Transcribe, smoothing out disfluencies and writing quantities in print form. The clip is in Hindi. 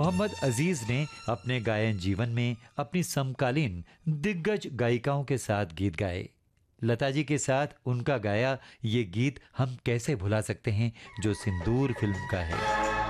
मोहम्मद अजीज ने अपने गायन जीवन में अपनी समकालीन दिग्गज गायिकाओं के साथ गीत गाए। लता जी के साथ उनका गाया ये गीत हम कैसे भुला सकते हैं, जो सिंदूर फिल्म का है।